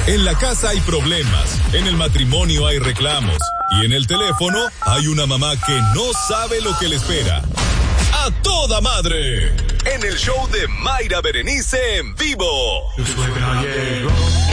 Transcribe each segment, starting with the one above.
En la casa hay problemas, en el matrimonio hay reclamos y en el teléfono hay una mamá que no sabe lo que le espera. ¡A toda madre! En el show de Mayra Berenice en vivo. Tu suegra llegó.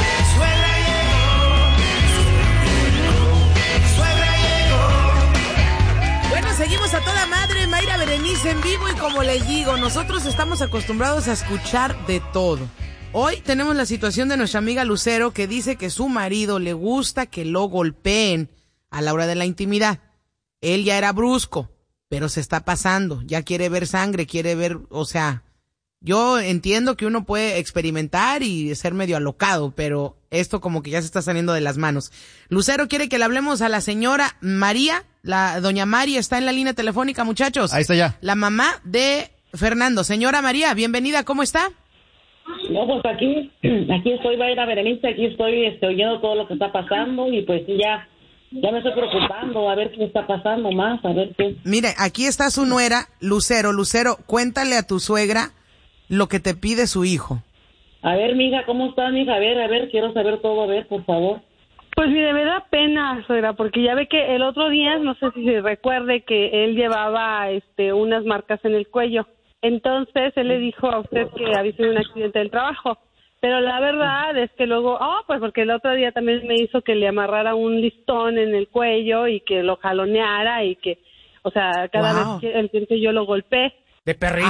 Bueno, seguimos a toda madre, Mayra Berenice en vivo, y como les digo, nosotros estamos acostumbrados a escuchar de todo. Hoy tenemos la situación de nuestra amiga Lucero, que dice que su marido le gusta que lo golpeen a la hora de la intimidad. Él ya era brusco, pero se está pasando, ya quiere ver sangre, quiere ver, o sea, yo entiendo que uno puede experimentar y ser medio alocado, pero esto como que ya se está saliendo de las manos. Lucero quiere que le hablemos a la señora María, la doña Mari está en la línea telefónica, muchachos. Ahí está ya. La mamá de Fernando. Señora María, bienvenida, ¿cómo está? No, pues aquí estoy, Mayra Berenice, aquí estoy oyendo todo lo que está pasando y pues ya me estoy preocupando a ver qué está pasando más, a ver qué. Mire, aquí está su nuera, Lucero. Lucero, cuéntale a tu suegra lo que te pide su hijo. A ver, mija, ¿cómo estás, mija? A ver, quiero saber todo, a ver, por favor. Pues mire, me da pena, suegra, porque ya ve que el otro día, no sé si se recuerde, que él llevaba unas marcas en el cuello. Entonces, él le dijo a usted que había sido un accidente del trabajo. Pero la verdad es que luego, pues porque el otro día también me hizo que le amarrara un listón en el cuello y que lo jaloneara y que, o sea, cada vez que yo lo golpeé. De perrito.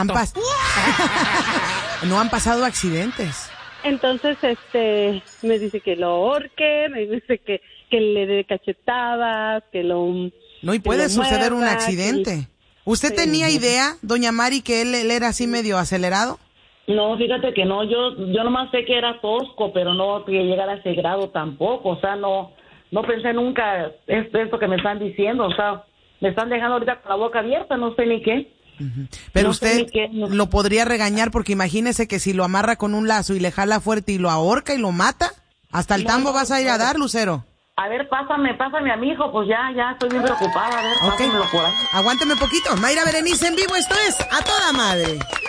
No han pasado accidentes. Entonces, me dice que lo ahorque, me dice que le dé cachetadas, que lo... No, y puede suceder un accidente. ¿Usted tenía idea, doña Mari, que él era así medio acelerado? No, fíjate que no, yo nomás sé que era tosco, pero no que llegara a ese grado tampoco, o sea, no pensé nunca esto que me están diciendo, o sea, me están dejando ahorita con la boca abierta, no sé ni qué. Uh-huh. Pero no usted no. Lo podría regañar porque imagínese que si lo amarra con un lazo y le jala fuerte y lo ahorca y lo mata, hasta el tambo vas a ir a dar, Lucero. A ver, pásame a mi hijo, pues ya estoy bien preocupada, a ver, pásamelo por ahí. Aguánteme poquito. Mayra Berenice en vivo, esto es A Toda Madre.